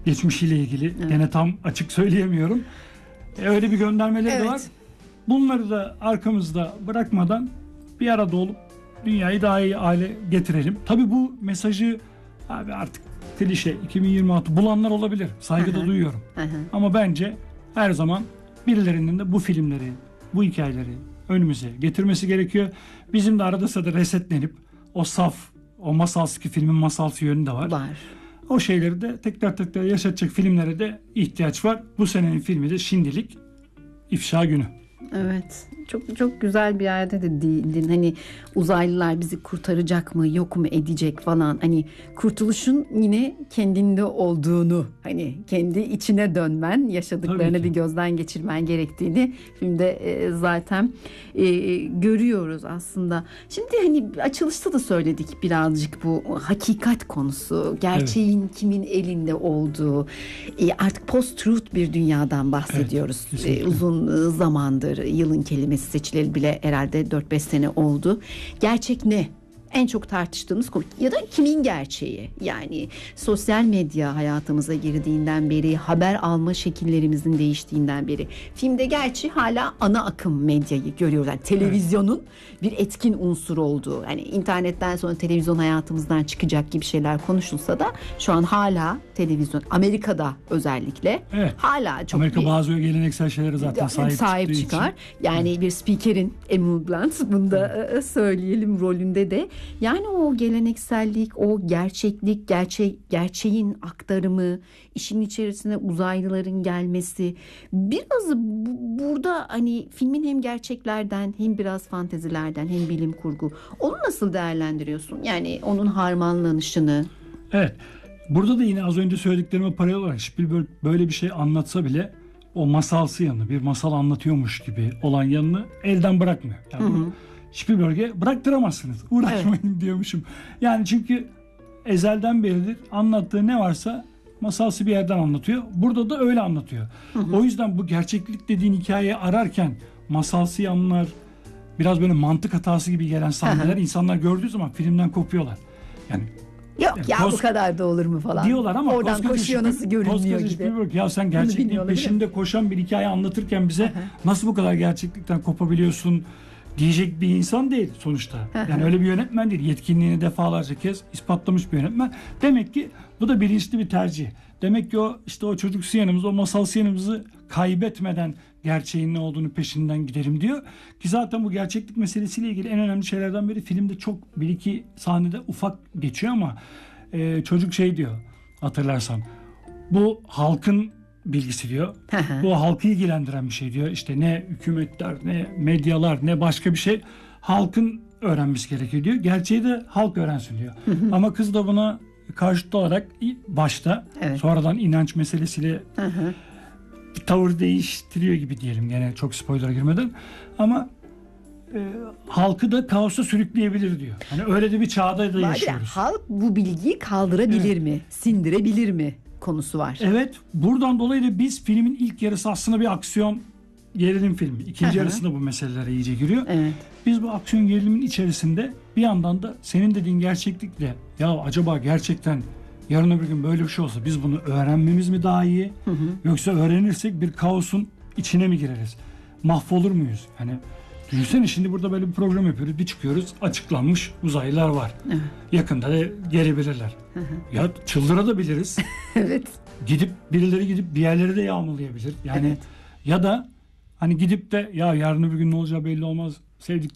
geçmişiyle ilgili. Evet. Gene tam açık söyleyemiyorum. Öyle bir göndermeleri de var. Evet. Bunları da arkamızda bırakmadan bir arada olup dünyayı daha iyi hale getirelim. Tabii bu mesajı abi artık klişe 2026 bulanlar olabilir. Saygı da duyuyorum. Ama bence her zaman birilerinin de bu filmleri, bu hikayeleri önümüze getirmesi gerekiyor. Bizim de arada sırada resetlenip o saf, o masalsı ki filmin masalsı yönü de var. O şeyleri de tekrar yaşatacak filmlere de ihtiyaç var. Bu senenin filmi de şimdilik İfşa Günü. Evet. Çok çok güzel bir yerde de değildin. Hani uzaylılar bizi kurtaracak mı, yok mu edecek falan. Hani kurtuluşun yine kendinde olduğunu, hani kendi içine dönmen, yaşadıklarını bir gözden geçirmen gerektiğini filmde zaten görüyoruz aslında. Şimdi hani açılışta da söyledik birazcık bu hakikat konusu, gerçeğin kimin elinde olduğu, artık post-truth bir dünyadan bahsediyoruz. Evet, uzun zamandır, yılın kelimesi seçileli bile herhalde 4-5 sene oldu. Gerçek ne? En çok tartıştığımız konu ya da kimin gerçeği? Yani sosyal medya hayatımıza girdiğinden beri, haber alma şekillerimizin değiştiğinden beri. Filmde gerçi hala ana akım medyayı görüyoruz. Yani televizyonun bir etkin unsur olduğu. Yani internetten sonra televizyon hayatımızdan çıkacak gibi şeyler konuşulsa da şu an hala televizyon, Amerika'da özellikle hala çok Amerika bazı geleneksel şeylere zaten sahip çıkar. için. Yani bir spikerin Emily Blunt, bunu da söyleyelim, rolünde de. Yani o geleneksellik, o gerçeklik, gerçeğin aktarımı, işin içerisine uzaylıların gelmesi. Biraz burada hani filmin hem gerçeklerden hem biraz fantezilerden hem bilim kurgu. Onu nasıl değerlendiriyorsun? Yani onun harmanlanışını. Evet. Burada da yine az önce söylediklerime paralel olarak Spielberg böyle bir şey anlatsa bile o masalsı yanı, bir masal anlatıyormuş gibi olan yanını elden bırakmıyor. Yani Spielberg'e bıraktıramazsınız. Uğraşmayın diyormuşum. Yani çünkü ezelden beridir anlattığı ne varsa masalsı bir yerden anlatıyor. Burada da öyle anlatıyor. O yüzden bu gerçeklik dediğin hikayeyi ararken masalsı yanlar, biraz böyle mantık hatası gibi gelen sahneler insanlar gördüğü zaman filmden kopuyorlar. Yani yok ya bu kadar da olur mu falan diyorlar ama oradan koşuyor nasıl görünüyor gibi. Spielberg, ya sen gerçekliğin peşinde koşan bir hikaye anlatırken bize nasıl bu kadar gerçeklikten kopabiliyorsun diyecek bir insan değil sonuçta. Yani öyle bir yönetmen değil. Yetkinliğini defalarca kez ispatlamış bir yönetmen. Demek ki bu da bilinçli bir tercih. Demek ki o çocuksu yanımızı, o masalsı yanımızı kaybetmeden gerçeğin ne olduğunu peşinden gidelim diyor. Ki zaten bu gerçeklik meselesiyle ilgili en önemli şeylerden biri filmde çok bir iki sahnede ufak geçiyor ama çocuk şey diyor, hatırlarsan. Bu halkın bilgisi diyor. Bu halkı ilgilendiren bir şey diyor. İşte ne hükümetler, ne medyalar, ne başka bir şey. Halkın öğrenmesi gerekiyor diyor. Gerçeği de halk öğrensin diyor. Ama kız da buna karşıt olarak başta sonradan inanç meselesiyle bir tavır değiştiriyor gibi diyelim. Gene çok spoiler'a girmeden. Ama halkı da kaosa sürükleyebilir diyor. Hani öyle de bir çağda da yaşıyoruz. Halk bu bilgiyi kaldırabilir mi? Sindirebilir mi? Konusu var. Evet. Buradan dolayı da biz filmin ilk yarısı aslında bir aksiyon gerilim filmi. İkinci yarısında bu meselelere iyice giriyor. Evet. Biz bu aksiyon gerilimin içerisinde bir yandan da senin dediğin gerçeklikle ya acaba gerçekten yarın öbür gün böyle bir şey olsa biz bunu öğrenmemiz mi daha iyi? Yoksa öğrenirsek bir kaosun içine mi gireriz? Mahvolur muyuz? Hani düşünsene şimdi burada böyle bir program yapıyoruz. Bir çıkıyoruz, açıklanmış uzaylılar var. Yakında da gelebilirler. Ya çıldırabiliriz. Evet. Birileri gidip bir yerleri de yağmalayabilir. Yani ya da hani gidip de ya yarın öbür gün ne olacağı belli olmaz. Sevdikleri